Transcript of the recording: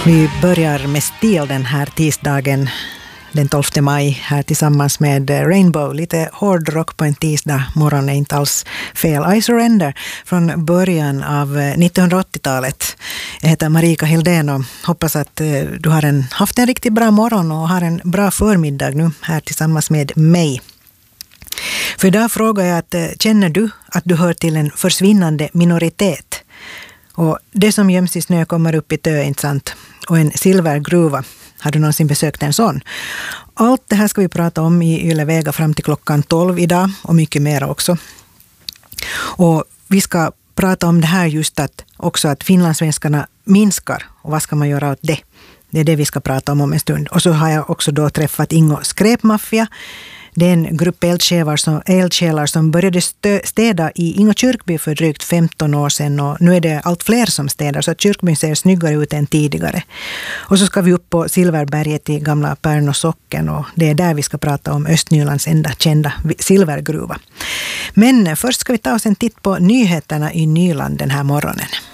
Vi börjar med stil den här tisdagen den 12 maj här tillsammans med Rainbow. Lite hård rock på en tisdag morgon är inte alls fel. I Surrender från början av 1980-talet. Jag heter Marika Hildén och hoppas att du har haft en riktigt bra morgon och har en bra förmiddag nu här tillsammans med mig. För idag frågar jag känner du att du hör till en försvinnande minoritet? Och det som göms i snö kommer upp i tö, inte sant? Och en silvergruva. Har du någonsin besökt en sån? Allt det här ska vi prata om i Yle Vega fram till klockan 12 idag och mycket mer också. Och vi ska prata om det här just att finlandssvenskarna minskar och vad ska man göra åt det? Det är det vi ska prata om en stund. Och så har jag också då träffat Ingo Skräpmaffia. Det är en grupp eldsjälar som började städa i Ingo kyrkby för drygt 15 år sedan. Och nu är det allt fler som städar så att kyrkbyn ser snyggare ut än tidigare. Och så ska vi upp på Silverberget i gamla Pärnosocken och det är där vi ska prata om Östnylands enda kända silvergruva. Men först ska vi ta oss en titt på nyheterna i Nyland den här morgonen.